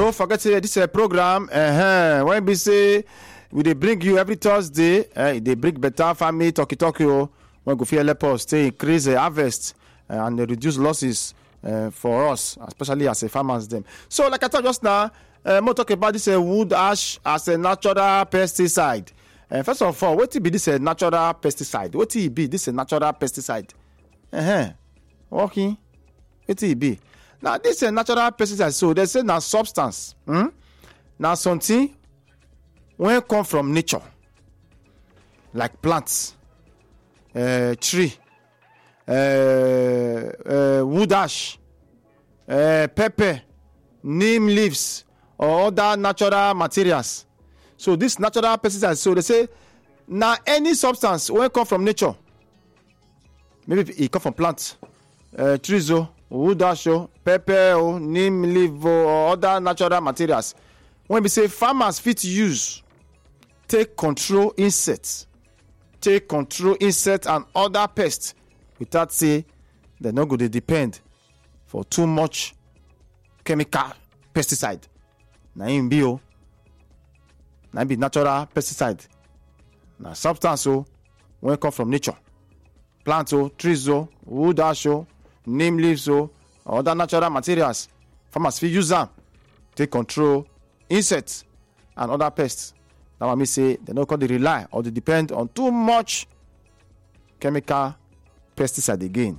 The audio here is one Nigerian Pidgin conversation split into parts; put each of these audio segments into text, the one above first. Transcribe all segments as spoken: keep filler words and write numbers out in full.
No forget say this is a program. Uh-huh. When we say we they bring you every Thursday, uh, they bring better family talkie talkie. When go feel help us to increase the harvest uh, and reduce losses uh, for us, especially as a farmers them. So like I told just now, uh, more talk about this uh, wood ash as a natural pesticide. Uh, first of all, what it be this a natural pesticide? What it be this a natural pesticide? Uh-huh. Working. What it be? Now this is a natural pesticide. So they say now substance. Hmm? Now something when it come from nature, like plants, uh, tree, uh, uh, wood ash, uh, pepper, neem leaves, or other natural materials. So this natural pesticide, so they say, now any substance when it come from nature, maybe it come from plants, uh, trees, oh, wood ash, oh, pepper, oh, neem leaf, oh, or other natural materials. When we say farmers fit use, take control insects, take control insects and other pests, without say they're not going to depend for too much chemical pesticide. Na im bio. Na be natural pesticide. Na substance oh, when come from nature. Plants oh, trees oh, wood ash oh, neem leaves oh, other natural materials. Farmers fit use them, take control insects and other pests. That what me say they don't they rely or they depend on too much chemical pesticide again.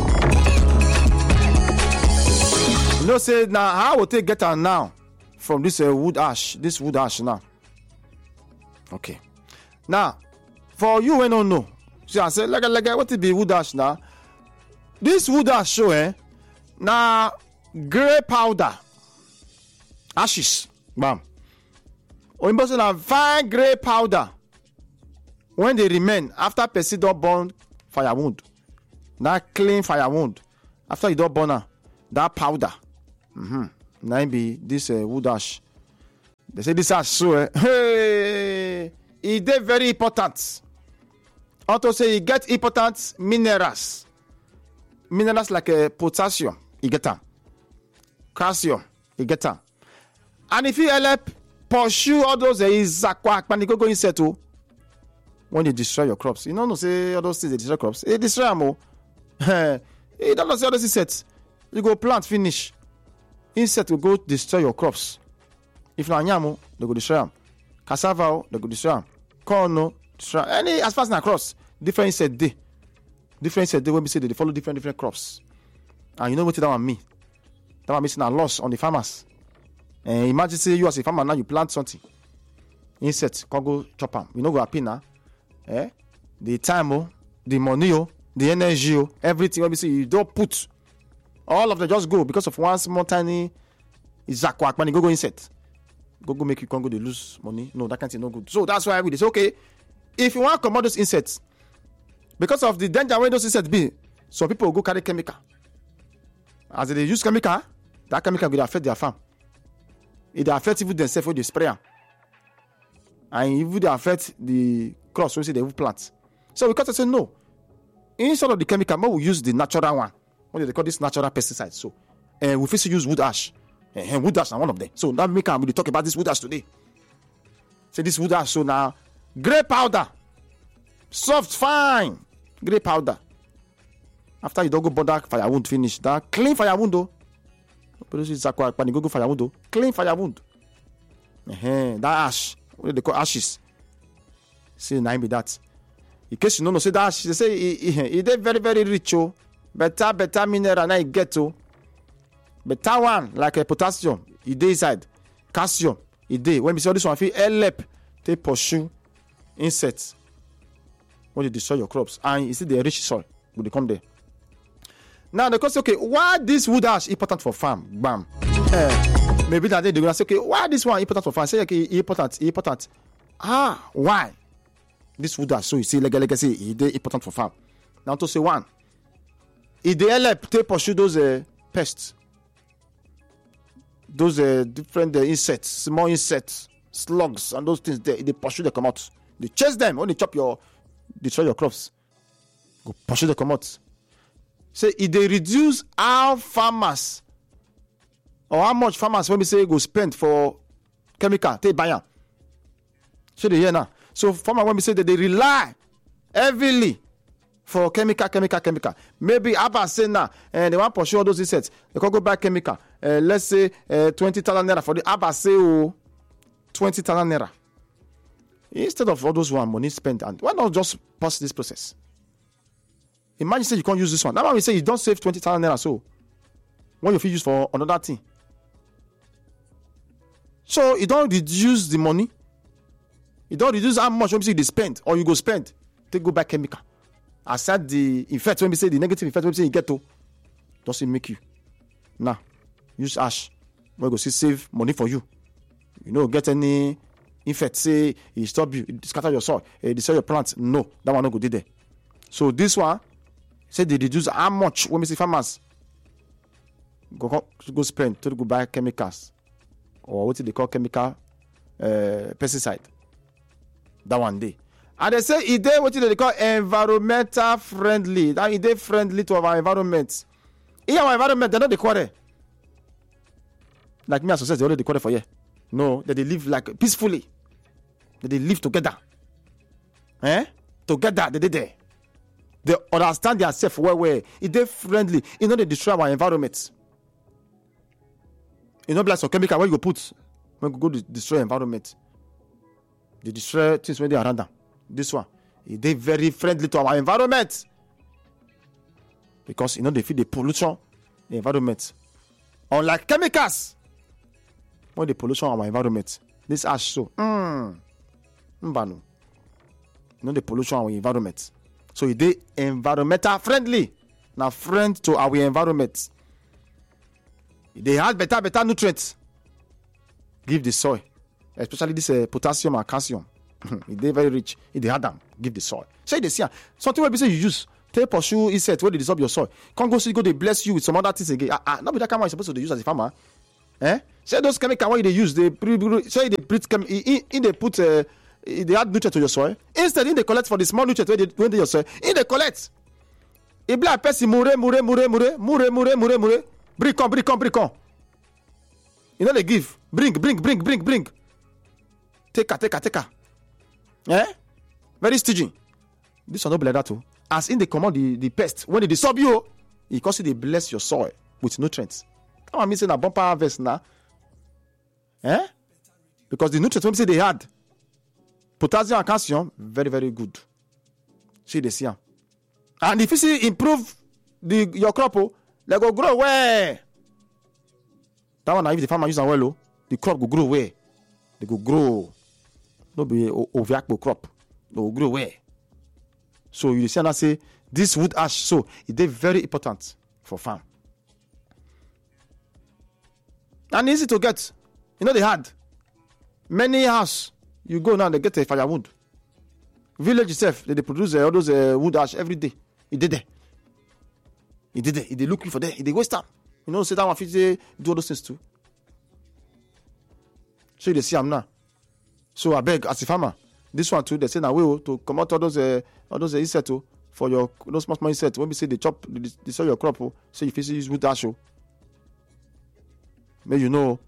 You know say now how will they get on now from this uh, wood ash, this wood ash now? Okay. Now, for you when don't know, see I say like like what it be wood ash now? This wood ash show eh now grey powder ashes, bam. Or in person have fine grey powder when they remain after person don't burn fire wound. That clean fire wound after you don't burn her, that powder. Mm-hmm. Now be this uh, wood ash. They say this ash so eh, hey, it is very important. Also say you get important minerals, minerals like uh, potassium, you get them, calcium, you get them, and if you help pursue all those uh, zakwa when you go go insect oh, when you destroy your crops, you know no say all those things they destroy crops, they destroy them oh. You don't know say all those insects, you go plant finish, insect will go destroy your crops. If na yam, they go destroy them. Cassava, they go destroy them. Corn, destroy any as far as na crops. Different insect day, different insect day when we say they follow different different crops. And you know what that one mean? That one means na loss on the farmers. And imagine say you as a farmer now you plant something, insect can go chop them. You know go happy now. Eh? The time oh, the money oh, the energy oh, everything when we say you don't put, all of them just go because of one small tiny zakwa when you go go insect. Go go make you can go to lose money. No, that can't be no good. So that's why we say okay, if you want to come out those insects, because of the danger when those insects be, some people will go carry chemical. As they use chemical, that chemical will affect their farm. It affects even themselves when they spray them. And even they affect the crops when they will plant. So we got to say no. Instead of the chemical, we use the natural one. What do they call this natural pesticide? So and we first use wood ash. And wood ash is one of them. So that make we will talk about this wood ash today. Say this wood ash so now grey powder. Soft, fine. Grey powder. After you don't go burn that firewood finish. That clean firewood though. When you go go firewood though. Clean firewood. Uh-huh. That ash. What do they call ashes? See, now be that. In case you don't know, say that ash, they say it is very, very rich. Oh. Better, better mineral now you get to. Better one, like a potassium, it dey inside. Calcium, it dey. When we see all this one, feel help they pursue insects when you destroy your crops. And you see the rich soil will they come there. Now the question, okay, why this wood ash important for farm? Bam. Uh, maybe that day they're gonna say, okay, why this one important for farm? Say okay, important, important. Ah, why? This wood ash, so you see, like like I say, it dey important for farm. Now to say one, it dey help they pursue those uh, pests. Those uh, different uh, insects, small insects, slugs, and those things, they, they pursue them come out. They chase them when they chop your, destroy your crops. Go pursue them come out. Say, if they reduce how farmers or how much farmers when we say go spend for chemical, take buy am. So they hear now. So farmer when we say that they rely heavily for chemical, chemical, chemical. Maybe Abba say now, and they want to pursue all those insects. They can go buy chemical. Uh, let's say uh, twenty thousand naira for the Abba say oh, twenty thousand naira. Instead of all those one money spent, and why not just pause this process? Imagine say you can't use this one. That's why we say you don't save twenty thousand naira. So what you feel use for another thing. So you don't reduce the money. You don't reduce how much when you spend, or you go spend. Take go buy chemical. Aside the effect when we say the negative effect when we say you get to, doesn't make you. Now use ash. We go see save money for you. You know get any effect say it stop you, it scatter your soil, it destroy your plants. No, that one no go do there. So this one say they reduce how much when we see farmers go go spend to go buy chemicals or what they call chemical uh, pesticide. That one day. And they say it they what they call environmental friendly. That it they friendly to our environment. In our environment, they not the quarter. Like me as society, they only the quarter for you. No, that they live like peacefully. That they live together. Eh? Together, they did there. They understand themselves well, well. If they friendly, you know they destroy our environment. You know, like some chemical where you go put when you go to destroy environment. They destroy things when they are around them. This one, they very friendly to our environment. Because you know they feed the pollution the environment. Unlike chemicals, when the pollution our environment, this ash so mm, mbano. You know the pollution our environment. So they environmental friendly. Now friend to our environment. They have better better nutrients. Give the soil, especially this uh, potassium and calcium. They very rich. If they had them, give the soil. Say they see something where say you use. Take pursue insect where they disturb your soil. Can't go see go they bless you with some other things again. Ah, ah not be that kind of supposed to use as a farmer. Eh? Say those chemicals where they use they say they put chem in, in they put uh, they add nutrient to your soil. Instead, in they collect for the small nutrient where they when they your soil. In they collect. It be like person mure mure mure mure mure mure mure mure. Bring come bring come bring come. You know they give bring bring bring bring bring. Take her take her take her. Eh? Very stingy. This one not be like that too. As in they command the, the pest, when they disturb you, it causes they bless your soil with nutrients. Come on, missing a bumper harvest now. Eh? Because the nutrients when we say they had potassium and calcium, very, very good. See they see. And if you see improve the your crop, oh, they go grow well. That one, if the farmer use them well, oh, the crop go grow well. They go grow. No be overactive crop. They will grow well. So you see, and I say this wood ash, so it is very important for farm. And easy to get. You know they had many house. You go now, they get a firewood. Village itself, they, they produce uh, all those uh, wood ash every day. It did there. It did there. It they looking for there. It they waste time. You know, say that one fit do all those things too. So they see I'm now. So I beg as a farmer, this one too, they say now we to come out all those uh, all those uh, insects oh, for your those small small insects. When we say they chop, they, they sell your crop, oh, so if you use wood ash, oh, may you know.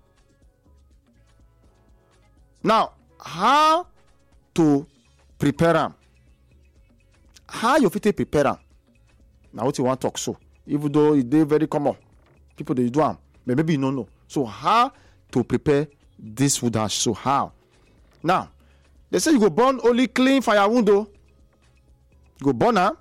Now, how to prepare them? How you fit prepare them? Now what you want to talk so? Even though it they very common, people they do them, but maybe you don't know. So how to prepare this wood ash? So how? Now, they say you go burn only clean firewood though. You go burn her.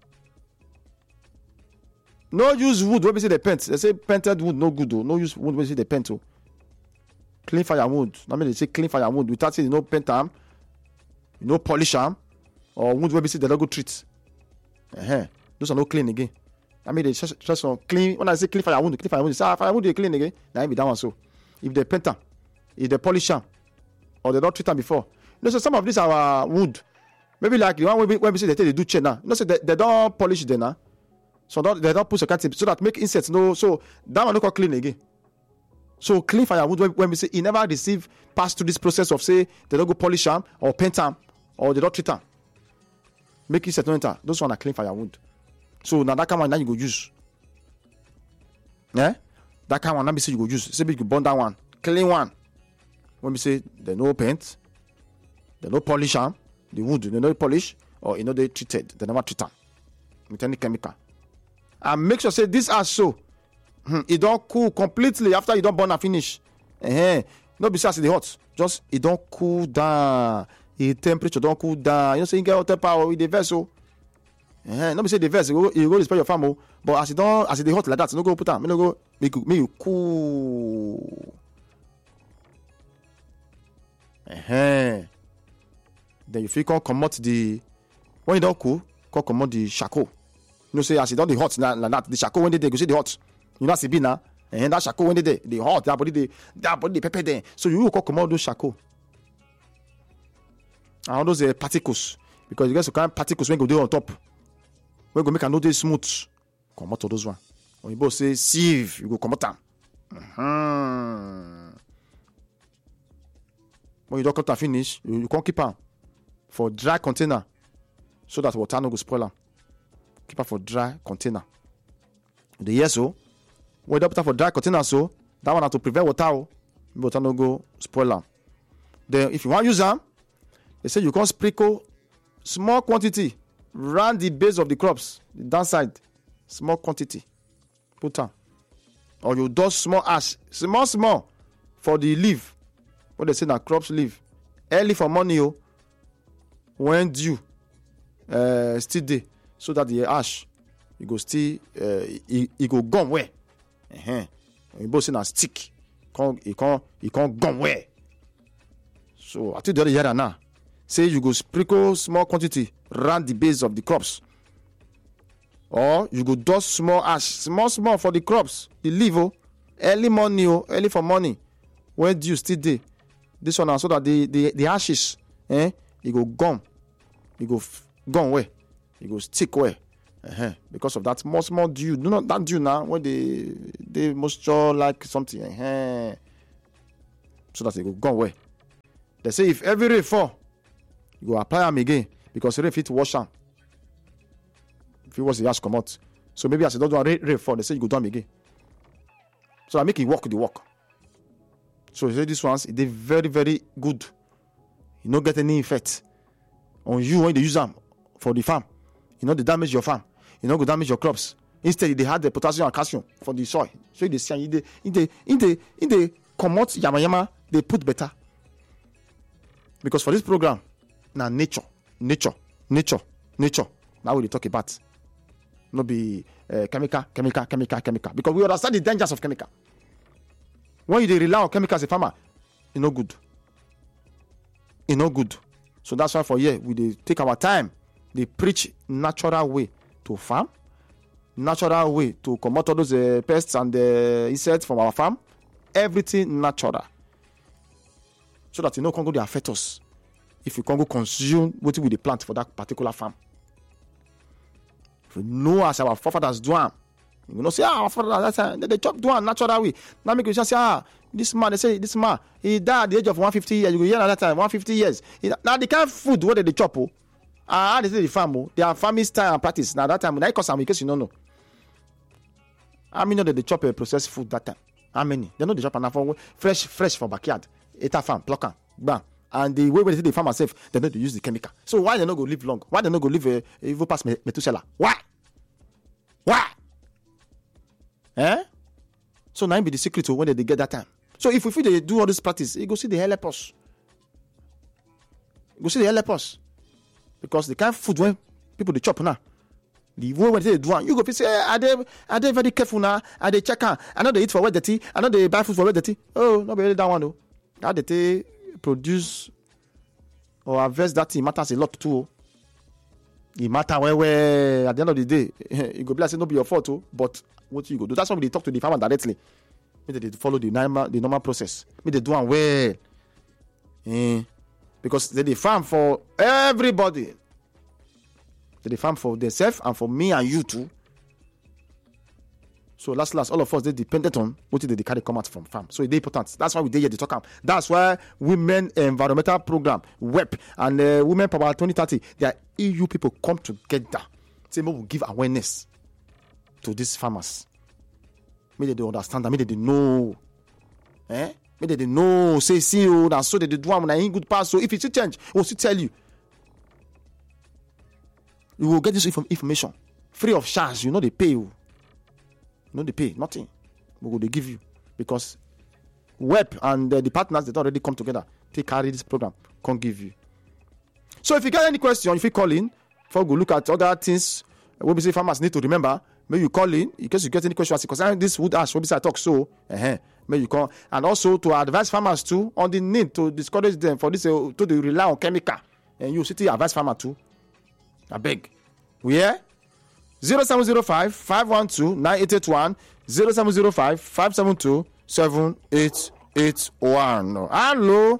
No use wood when we say the paint. They say painted wood no good though. No use wood when we say the paint oh. Clean firewood. I mean they say clean firewood without saying no paint them, no polish them, or wood when we say they don't go treat. Uh-huh. Those are no clean again. I mean they just, just on clean. When I say clean firewood, clean firewood, say ah, firewood they clean again. Now be that one so. If they paint them, if they polish them, or they don't treat them before. You know, so some of these are wood. Maybe like the one when we, when we say they take they do chain now. You know, so they, they don't polish them now. So don't, they don't put a cat so that make insects no. So that one not called clean again. So clean firewood when, when we say he never receive pass through this process of say they don't go polish them or paint them or they don't treat them. Make insects no enter. Those one are clean firewood. So now that kind of now you go use. Yeah, That kind of one, let me say you go use. Say you go burn that one, clean one. When we say they no paint, they no polish am, the wood they no polish, or you know they treated, they never treat am with any chemical. And make sure say this ash so hmm, it don't cool completely after you don't burn and finish. Uh-huh. No be say the hot, just it don't cool down. The temperature don't cool down. You know say you get hot power with the vessel. Uh-huh. No be say the vessel you go, go spray your farm, but as it don't as it hot like that, no go put am. Me no go make you, make you cool. Uh-huh. Then you feel can comot the when you don't cool, can comot the charcoal. You know say as it don't the hot like that, the charcoal when they, they go see the hot. You know see be now. And that charcoal when they there, the hot, that body they that body they pepper there. So you will come out those charcoal. And all those uh, particles. Because you get some kind of particles when you go there on top. When you go make another smooth. Come out of those one. When you both say sieve, you go come out them. Mm-hmm. When you don't cut and finish, you, you can't keep them for dry container. So that water no go spoil them. Keep them for dry container. The yes so. When you put for dry container, so that one have to prevent water, water no go spoil them. Then, if you want to use them, they say you can sprinkle small quantity around the base of the crops, the downside, small quantity, put them, or you dust small ash, small small for the leaf. What they say na crops leaf, early for morning, oh, when dew, uh, still day, so that the ash, you go still, uh, it, it go gone where. Uh-huh. You both say na stick, it can't, it can't gone where. So I think the other year now, say you go sprinkle small quantity around the base of the crops, or you go dust small ash, small small for the crops, the leaf, oh, early morning, oh, early for morning, when dew still day. This one now, so that the the, the ashes, eh, it go gone, it go f- gone where, it go stick where. Uh-huh. Because of that small small dew, do not that dew now when they they moisture like something, uh-huh. So that it go go away. They say if every rain fall, you go apply them again because rain fit wash them. If it was the ash come out, so maybe as it don't do rain, rain fall, they say you go down again. So I make it work the work. So you say these ones, they very very good. You don't get any effect on you when they use them for the farm. You know they damage your farm. You know, go damage your crops. Instead, they had the potassium and calcium for the soil. So they say in the in the in the in the commot yama yama, they put better. Because for this program, now nature, nature, nature, nature. Now we talk about. Not be uh, chemical, chemical, chemical, chemical. Because we understand the dangers of chemical. When you rely on chemicals as a farmer, it's no good. It's no good. So that's why for here we they take our time. They preach natural way to farm, natural way to combat all those uh, pests and uh, insects from our farm. Everything natural, so that you know can go they affect us. If you can go consume what we plant for that particular farm. If you know as our forefathers do, you know say ah, our forefathers that time they, they chop do one natural way. Now make you just say ah, this man they say this man he died at the age of one hundred fifty years. You go hear at that time one hundred fifty years. He, now the kind of food where they, they chop. Oh, ah, they say the farm, oh, they are farming style and practice. Now that time, when I cause some in case you don't know. How many know that they chop a processed food that time? How many? They know they chop enough fresh, fresh from backyard. Eat a farm, pluck am, bam. And the way they say the farm herself, they know to use the chemical. So why they not go live long? Why they not go live a, a evil past Methuselah? Why? Why? Eh? So now be the secret to when they get that time. So if we feel they do all this practice, you go see the help us. You go see the help us. Because the kind of food when people they chop now, the way when they do one, you go say, are they are they very careful now? Are they check out? I know they eat for wet dirty. I know they buy food for wet dirty. Oh, not really that one though. How they produce or harvest that thing matters a lot too. It matter where where at the end of the day, you go be like say no be your fault too. But what you go do? That's why they talk to the farmer directly. Maybe they follow the normal the normal process. Maybe they do one well. Eh. Because they, they farm for everybody. They, they farm for themselves and for me and you too. So last last, all of us they dependent on what they, they carry come out from farm. So it's important. That's why we did here to talk about. That's why Women Environmental Program, W E P, and uh, Women Power twenty thirty, their E U people come together. Say, we will give awareness to these farmers. Maybe they understand that. Maybe they know. Eh? Maybe they know. Say, see, oh, and so they do am na in good pass. So if it change, we'll still tell you. You will get this information free of charge. You know they pay you. You know they pay nothing. We will they give you because web and uh, the partners that already come together take carry this program can't give you. So if you get any question, if you call in, for go look at other things. What we say farmers need to remember. Maybe you call in in case you get any questions concerning this wood ash. What we say I talk so. Uh-huh. Maybe you call and also to advise farmers too on the need to discourage them for this uh, to the rely on chemical. And you city advise farmer too. I beg. We hear zero seven zero five five one two nine eight eight one zero seven zero five five seven two seven eight eight one. Hello.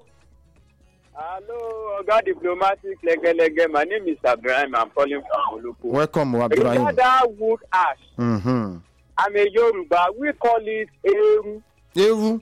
Hello, Oga Diplomatic Lege Lege. My name is Abraham. I'm calling from Moluku. Welcome, Abraham. Regarding that wood ash, Mm-hmm. I'm a Yoruba. We call it Eru. Eru.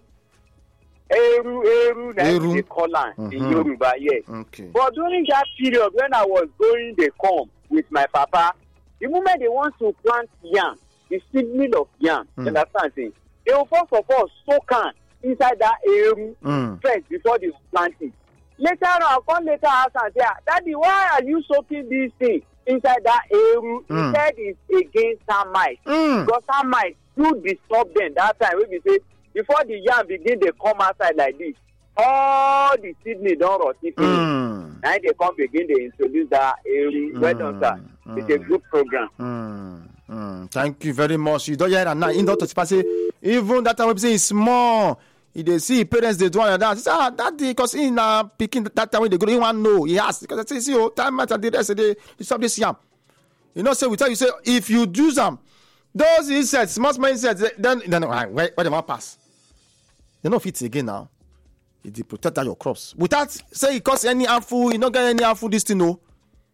Eru, Eru. That's Eru. the color Mhm. in Yoruba, yes. Okay. But during that period when I was going the come with my papa, the moment they want to plant yam, the seedling of yam, Mm. you understand? Thing? They will first of all soak am inside that Eru Mm. first before they plant it. Later on, I'll come later ask and say, Daddy, why are you soaking this thing inside that Eru? Mm. He said it's against termites. Mm. Because termites do disturb them that time. When we say, before the yam begin, they come outside like this. All the seedling don't rot it. Mm. Now they come begin, they introduce that Eru. Well done, sir. Mm. It's a good program. Mm. Mm. Thank you very much. You don't hear that now. In the say, even that time we say it's small. If they see parents they do one like that, say, ah, that because in uh, picking that time when they go, he want know. He has because I say, see, oh, time matter the rest of the day, stop this yam. You know, say we tell you say if you do them, those insects, small small insects, then then where where they want pass. They don't fit again now. It dey protect your crops without say it cause any harmful. You don't get any harmful this thing no.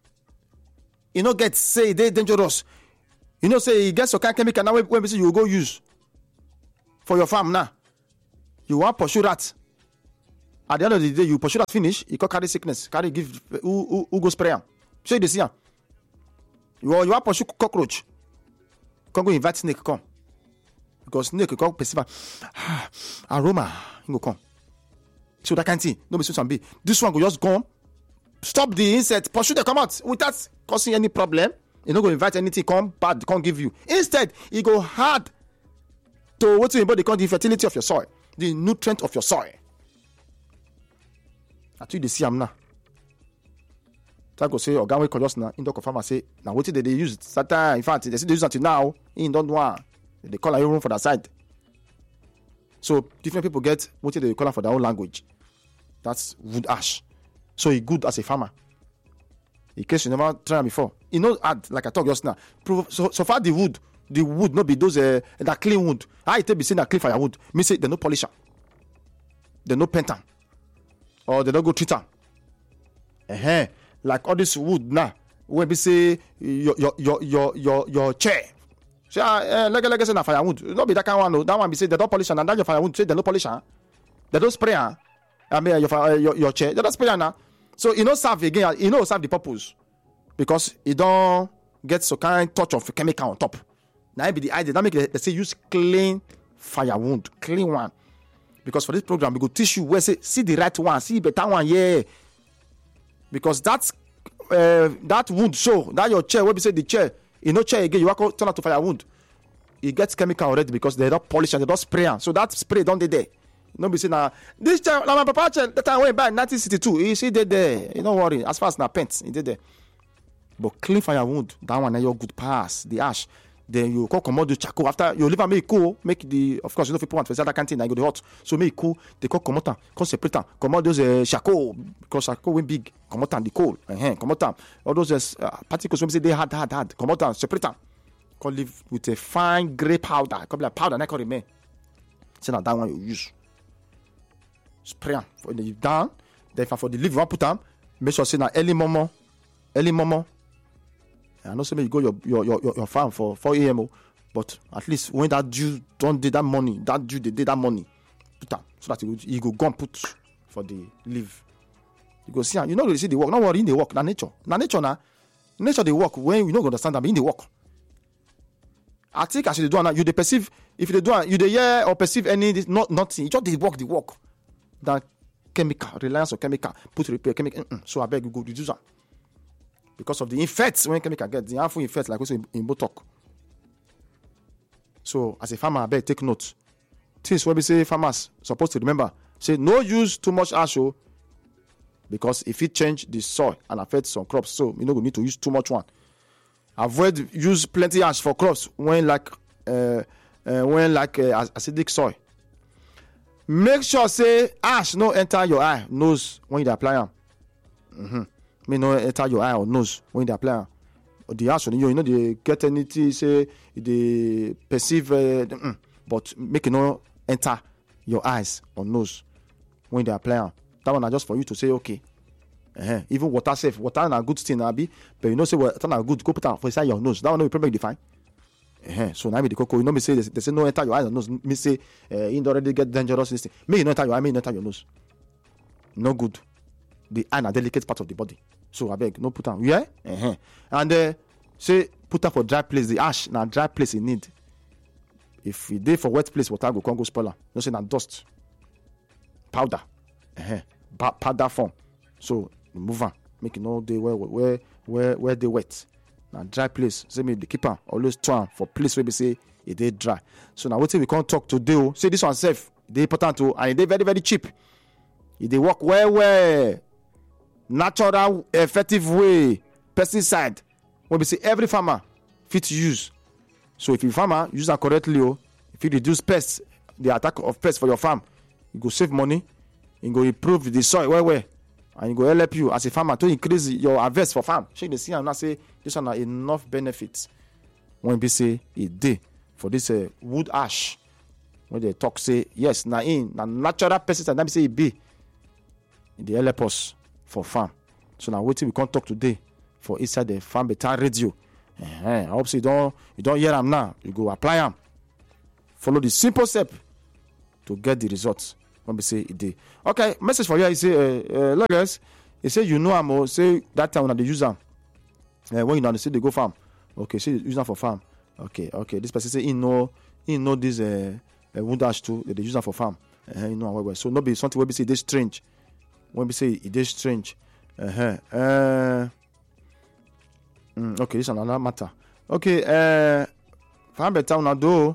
You don't get say they dangerous. You know say you get some kind of chemical now when, when you go use for your farm now. You want pursue rat. At the end of the day, you pursue rat finish, you can carry sickness, carry give who, who, who go spray am. So you see am. You you want pursue cockroach. Come go invite snake come. Because snake come perceive aroma, he go come. So that kind of thing, no be so be. This one go just come, stop the insect, pursue them come out without causing any problem. You no go invite anything come bad, can't give you. Instead, it go hard to what you body call the fertility of your soil. The nutrient of your soil. At you they see am now. Try go say organ we just now in the farmer say now what did they use that time? In fact, they see they use until now. In don't want they call a room for that side. So different people get what they call for their own language. That's wood ash. So it's good as a farmer. In case you never tried before, you know, add like I talked just now. So so far the wood. The wood not be those uh, that clean wood. I tell be saying that clean firewood. Me say they no polish am. They no paint am. Or they don't go treat am. Uh-huh. Like all this wood now. When we say your your your your your, your chair. Say uh, like like say na firewood. Not be that kind of one. No. That one be say they don't polish am and that your firewood say they no polish am. They don't spray am. I mean your uh, your your chair. They don't spray am now. So you know serve again. You know serve the purpose because it don't get some kind touch of chemical on top. Now be the idea. That make it, they say use clean firewood, clean one. Because for this program, we go teach you where say see the right one, see the better one, yeah. Because that's uh, that wood show that your chair, where we say the chair, you know chair again, you want to turn out to firewood. It gets chemical already because they don't polish and they don't spray. So that spray don't they there. No be say now this chair, now my papa chair that time went by nineteen sixty-two. You see they there. You don't worry. As far as na paint, it did there. But clean firewood, that one, your good pass the ash. Then you call commode the charcoal after you leave and make it cool, make the of course you know people want to that canteen and go the hot. So make it cool, they call commode, call separate them, commode those uh, charcoal because charcoal when big, commode and the coal, uh-huh, commode them. All those uh, particles when we say they hard, hard, hard, commode and separate them. Call live with a fine grey powder, come like powder, and I call remain. So now that one you use. Spray them for the down, then for the leaf you want put them, make sure say now early momo, early momo. I know say you go your your your, your farm for four a.m. but at least when that Jew don't do that money, that Jew they did that money, put them so that you go, you go go and put for the leave. You go see, you know they see the work. Not worry in the work. Na nature, na nature na nature they work when you don't understand them in the work. I think as you dey do am now, you dey perceive, if you dey do am, you dey hear or perceive any, not nothing, you just dey work the work. That chemical, reliance on chemical, put repair, chemical, mm-mm. So I beg you go reduce am. Because of the effects when chemical get, the harmful effects like we say in, in Botok. So as a farmer, I beg take note. Things where we say farmers supposed to remember, say no use too much ash, oh, because if it change the soil and affect some crops, so you know we need to use too much one. Avoid use plenty ash for crops when like uh, uh, when like uh, acidic soil. Make sure say ash no enter your eye, nose when you apply them. Mm-hmm. May no enter your eye or nose when you apply them. Or the ash, you know, they get anything say they perceive, uh, but make it no enter your eyes or nose when they apply them. That one are just for you to say okay. Uh-huh. Even water safe, water na good thing, be, but you know say water na good, go put it for inside your nose. That one no problem define. Uh-huh. So now me the cocoa, you know me say they, they say no enter your eyes or nose. Me say uh, it already get dangerous. This thing. Me you no enter your eye, me you no enter your nose. No good. The eye na delicate part of the body. So I beg, no put on. Yeah? Uh-huh. And uh, say put up for dry place. The ash na dry place in need. If you dey for wet place, water go come go spoil am. No say na dust, powder, uh-huh. ba- powder form. So remove am. Make it no dey where where where where they wet. Na dry place. Say me the keeper always turn for place where we say it dey dry. So now wetin we can't talk today. Oh, say this one safe. Dey important too, and it dey very very cheap. It dey work well well. Natural effective way. Pesticide. When we say every farmer fit use. So if you farmer use that correctly, oh, if you reduce pests, the attack of pests for your farm, you go save money, you go improve the soil well well, and you go help you as a farmer to increase your harvest for farm. Shake the see and now say this one are enough benefits. When we say a day for this uh, wood ash, when they talk say yes, na in na natural pesticide, now we say it be, they help us for farm. So now waiting we can't talk today for inside the Farm Better Radio. Uh-huh. I hope so you don't you don't hear them now. You go apply them. Follow the simple step to get the results. When we say it did. Okay, message for you. He say, uh, uh, guys, he say you know I'm or say that time when they use them. Uh, when you know they say they go farm. Okay, say use them for farm. Okay, okay. This person say he know he know this uh, uh, wood ash too. They use them for farm. Uh, you know well. So not be something where we say they strange. When we say it is strange. Uh-huh. Uh mm, okay, this is another matter. Okay, uh Farm Better now do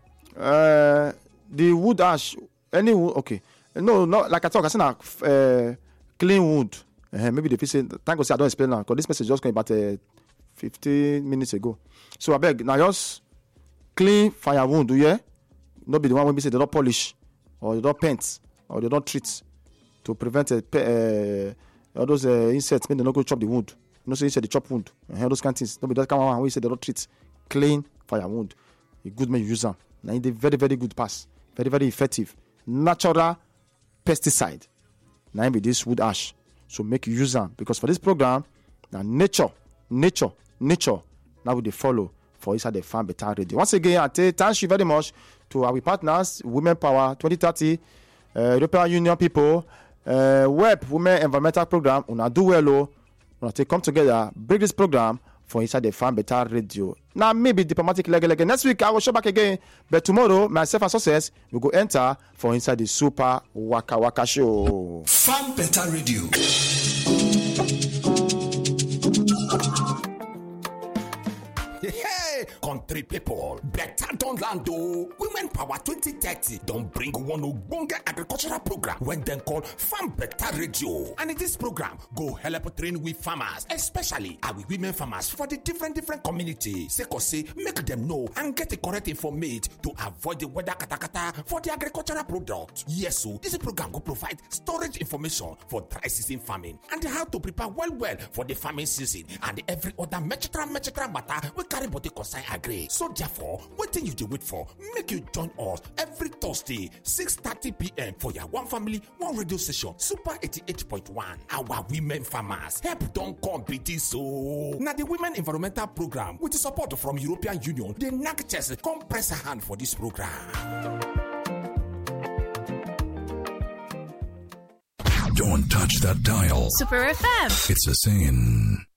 uh the wood ash any wood okay. No, no, like I talk, I said uh clean wood. Uh, maybe the people say thank God say I don't explain now because this message just came about uh, fifteen minutes ago. So I beg now just clean firewood, do you? Not be the one when we say they don't polish or they don't paint or they don't treat to prevent uh, uh all those uh, insects when they don't go chop the wood. You know, so you say the chop wood. Uh, those kind of things. Nobody that kind of one. We say they don't treat clean firewood. A good man use them. Now they very very good pass. Very very effective. Natural pesticide. Now be this wood ash. So make you use them because for this program, now nature, nature, nature. Now we they follow for inside the Farm Better Radio. Once again, I say thank you very much to our partners, Women Power twenty thirty, uh, European Union people. Uh, Web Women Environmental Program, una do well, oh, una take come together, bring this program for inside the Farm Better Radio. Now maybe diplomatic legal again. Next week I will show back again, but tomorrow myself and Success will go enter for inside the Super Waka Waka Show. Farm Better Radio. Hey, country people, better don land o. Women Power twenty thirty don't bring one ogbonge agricultural program when dem call Farm Better Radio. And in this program, go help train with farmers, especially our women farmers for the different different communities. Say cause say make them know and get the correct information to avoid the weather katakata for the agricultural product. Yes, so this program will provide storage information for dry season farming and how to prepare well well for the farming season and every other mechetra mechetra matter we carry body concern agree. So therefore, what thing you do wait for? Make you join us every Thursday, six thirty p.m. for your one family, one radio station, Super eighty-eight point one. Our women farmers help don't compete so. Now the Women Environmental Program with the support from European Union, the N A C chest come press a hand for this program. Don't touch that dial. Super F M. It's a sin.